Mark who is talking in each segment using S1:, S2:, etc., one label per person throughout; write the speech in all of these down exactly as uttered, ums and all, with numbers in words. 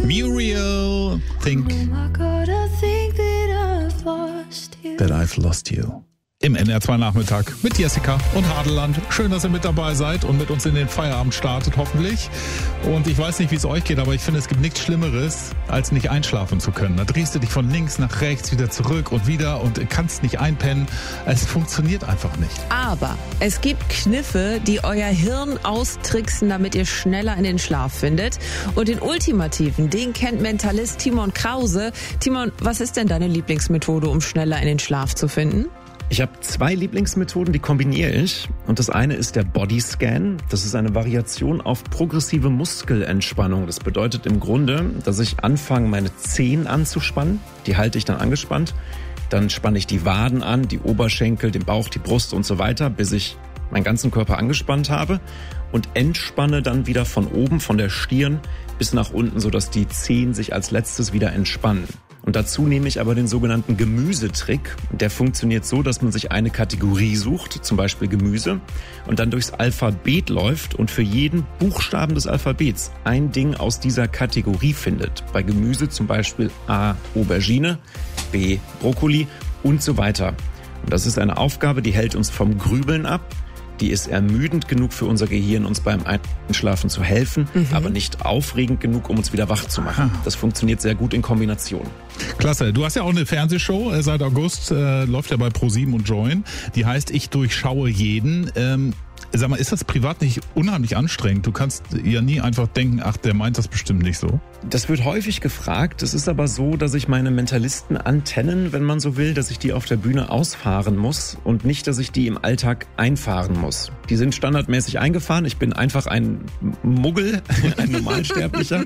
S1: Muriel, think that I've lost you. Im N R zwei Nachmittag mit Jessica und Hadeland. Schön, dass ihr mit dabei seid und mit uns in den Feierabend startet, hoffentlich. Und ich weiß nicht, wie es euch geht, aber ich finde, es gibt nichts Schlimmeres, als nicht einschlafen zu können. Da drehst du dich von links nach rechts, wieder zurück und wieder und kannst nicht einpennen. Es funktioniert einfach nicht.
S2: Aber es gibt Kniffe, die euer Hirn austricksen, damit ihr schneller in den Schlaf findet. Und den ultimativen, den kennt Mentalist Timon Krause. Timon, was ist denn deine Lieblingsmethode, um schneller in den Schlaf zu finden?
S3: Ich habe zwei Lieblingsmethoden, die kombiniere ich. Und das eine ist der Bodyscan. Das ist eine Variation auf progressive Muskelentspannung. Das bedeutet im Grunde, dass ich anfange, meine Zehen anzuspannen. Die halte ich dann angespannt. Dann spanne ich die Waden an, die Oberschenkel, den Bauch, die Brust und so weiter, bis ich meinen ganzen Körper angespannt habe. Und entspanne dann wieder von oben, von der Stirn bis nach unten, sodass die Zehen sich als letztes wieder entspannen. Und dazu nehme ich aber den sogenannten Gemüsetrick. Der funktioniert so, dass man sich eine Kategorie sucht, zum Beispiel Gemüse, und dann durchs Alphabet läuft und für jeden Buchstaben des Alphabets ein Ding aus dieser Kategorie findet. Bei Gemüse zum Beispiel A, Aubergine, B, Brokkoli und so weiter. Und das ist eine Aufgabe, die hält uns vom Grübeln ab. Die ist ermüdend genug für unser Gehirn, uns beim Einschlafen zu helfen, mhm. aber nicht aufregend genug, um uns wieder wach zu machen. Das funktioniert sehr gut in Kombination.
S1: Klasse. Du hast ja auch eine Fernsehshow äh, seit August, äh, läuft ja bei ProSieben und Join. Die heißt Ich durchschaue jeden. Ähm, sag mal, ist das privat nicht unheimlich anstrengend? Du kannst ja nie einfach denken, ach, der meint das bestimmt nicht so.
S3: Das wird häufig gefragt. Es ist aber so, dass ich meine Mentalisten-Antennen, wenn man so will, dass ich die auf der Bühne ausfahren muss und nicht, dass ich die im Alltag einfahren muss. Die sind standardmäßig eingefahren. Ich bin einfach ein Muggel, ein Normalsterblicher.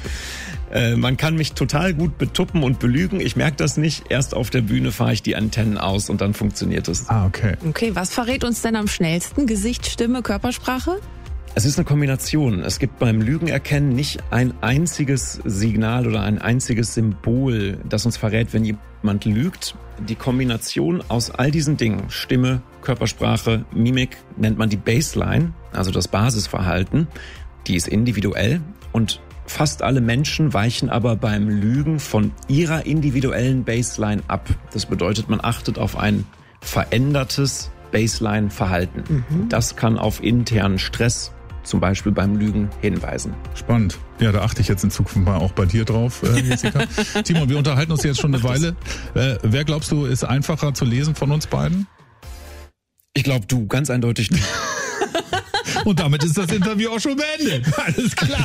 S3: äh, man kann mich total gut betuppen und belügen. Ich merke das nicht. Erst auf der Bühne fahre ich die Antennen aus und dann funktioniert es.
S1: Ah, okay.
S2: Okay, was verrät uns denn am schnellsten? Gesicht, Stimme, Körpersprache?
S3: Es ist eine Kombination. Es gibt beim Lügenerkennen nicht ein einziges Signal oder ein einziges Symbol, das uns verrät, wenn jemand lügt. Die Kombination aus all diesen Dingen, Stimme, Körpersprache, Mimik, nennt man die Baseline, also das Basisverhalten. Die ist individuell und fast alle Menschen weichen aber beim Lügen von ihrer individuellen Baseline ab. Das bedeutet, man achtet auf ein verändertes Baseline-Verhalten. Mhm. Das kann auf internen Stress, zum Beispiel beim Lügen, hinweisen.
S1: Spannend. Ja, da achte ich jetzt in Zukunft mal auch bei dir drauf, äh, Jessica. Timon, wir unterhalten uns jetzt schon eine Weile. Äh, wer glaubst du, ist einfacher zu lesen von uns beiden?
S3: Ich glaube, du, ganz eindeutig du.
S1: Und damit ist das Interview auch schon beendet. Alles klar.